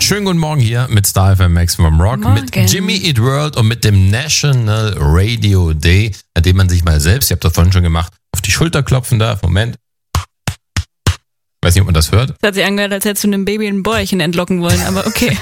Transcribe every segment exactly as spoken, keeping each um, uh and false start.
Schönen guten Morgen hier mit Star F M Maximum Rock, Morgen. mit Jimmy Eat World und mit dem National Radio Day, an dem man sich mal selbst, ich habe das vorhin schon gemacht, auf die Schulter klopfen darf. Moment. Weiß nicht, ob man das hört. Das hat sich angehört, als hättest du einem Baby ein Bäuerchen entlocken wollen, aber okay.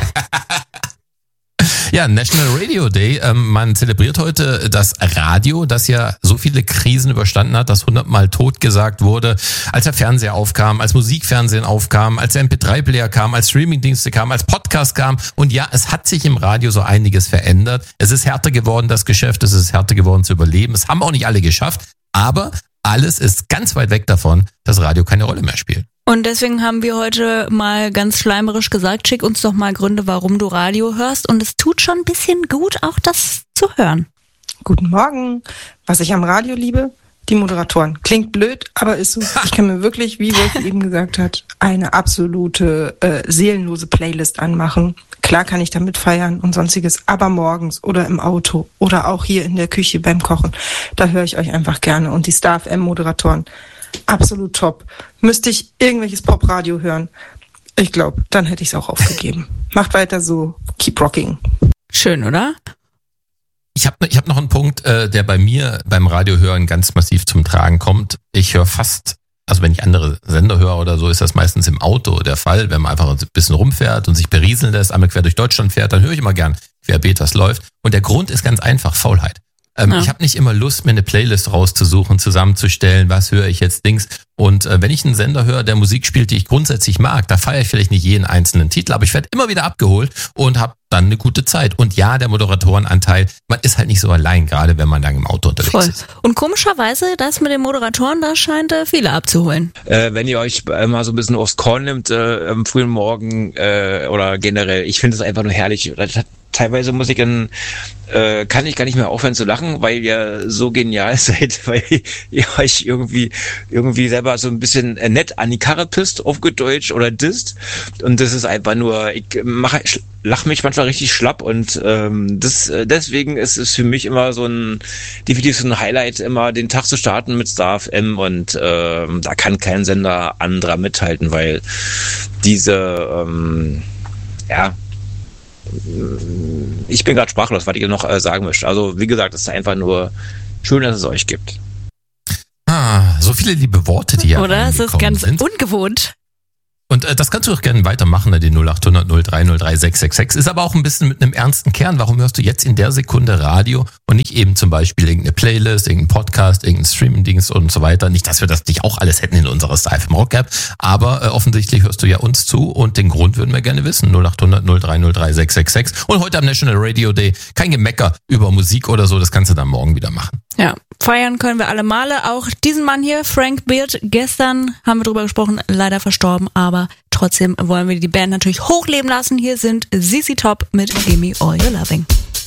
Ja, National Radio Day. Ähm, man zelebriert heute das Radio, das ja so viele Krisen überstanden hat, das hundertmal totgesagt wurde, als der Fernseher aufkam, als Musikfernsehen aufkam, als der M P drei Player kam, als Streamingdienste kam, als Podcast kam. Und ja, es hat sich im Radio so einiges verändert. Es ist härter geworden, das Geschäft. Es ist härter geworden zu überleben. Es haben auch nicht alle geschafft. Aber alles ist ganz weit weg davon, dass Radio keine Rolle mehr spielt. Und deswegen haben wir heute mal ganz schleimerisch gesagt, schick uns doch mal Gründe, warum du Radio hörst. Und es tut schon ein bisschen gut, auch das zu hören. Guten Morgen. Was ich am Radio liebe, die Moderatoren. Klingt blöd, aber ist so. Ich kann mir wirklich, wie Wolf eben gesagt hat, eine absolute äh, seelenlose Playlist anmachen. Klar kann ich damit feiern und sonstiges, aber morgens oder im Auto oder auch hier in der Küche beim Kochen, da höre ich euch einfach gerne. Und die Star F M-Moderatoren, absolut top. Müsste ich irgendwelches Popradio hören, ich glaube, dann hätte ich es auch aufgegeben. Macht weiter so, keep rocking. Schön, oder? Ich habe ich hab noch einen Punkt, äh, der bei mir beim Radiohören ganz massiv zum Tragen kommt. Ich höre fast, also wenn ich andere Sender höre oder so, ist das meistens im Auto der Fall. Wenn man einfach ein bisschen rumfährt und sich berieseln lässt, einmal quer durch Deutschland fährt, dann höre ich immer gern querbeet, was läuft. Und der Grund ist ganz einfach, Faulheit. Ähm, ja. Ich habe nicht immer Lust, mir eine Playlist rauszusuchen, zusammenzustellen, was höre ich jetzt Dings. Und äh, wenn ich einen Sender höre, der Musik spielt, die ich grundsätzlich mag, da feiere ich vielleicht nicht jeden einzelnen Titel, aber ich werde immer wieder abgeholt und habe dann eine gute Zeit. Und ja, der Moderatorenanteil, man ist halt nicht so allein, gerade wenn man dann im Auto unterwegs Voll. ist. Und komischerweise, das mit den Moderatoren, das scheint äh, viele abzuholen. Äh, wenn ihr euch äh, mal so ein bisschen aufs Korn nimmt, äh, am frühen Morgen äh, oder generell, ich finde es einfach nur herrlich. Das hat Teilweise muss ich dann, äh, kann ich gar nicht mehr aufhören zu lachen, weil ihr so genial seid, weil ihr euch irgendwie, irgendwie selber so ein bisschen nett an die Karre pisst, auf gut Deutsch, oder disst. Und das ist einfach nur, ich mache, lach mich manchmal richtig schlapp und ähm, das, deswegen ist es für mich immer so ein, definitiv so ein Highlight, immer den Tag zu starten mit Star F M und ähm, da kann kein Sender anderer mithalten, weil diese, ähm, ja, ich bin gerade sprachlos, was ich noch äh, sagen möchte. Also wie gesagt, es ist einfach nur schön, dass es euch gibt. Ah, so viele liebe Worte, die ja Oder? Es ist ganz sind. ungewohnt. Und äh, das kannst du auch gerne weitermachen, ne? Die null acht hundert null drei null drei sechs sechs sechs. Ist aber auch ein bisschen mit einem ernsten Kern. Warum hörst du jetzt in der Sekunde Radio und nicht eben zum Beispiel irgendeine Playlist, irgendeinen Podcast, irgendein Streaming-Dienst und so weiter? Nicht, dass wir das nicht auch alles hätten in unserer Star F M Rock App, aber äh, offensichtlich hörst du ja uns zu und den Grund würden wir gerne wissen. null acht hundert null drei null drei sechs sechs sechs. Und heute am National Radio Day kein Gemecker über Musik oder so, das kannst du dann morgen wieder machen. Ja, feiern können wir alle Male. Auch diesen Mann hier, Frank Beard, gestern haben wir drüber gesprochen, leider verstorben, aber trotzdem wollen wir die Band natürlich hochleben lassen. Hier sind Z Z Top mit Gimme All Your Loving.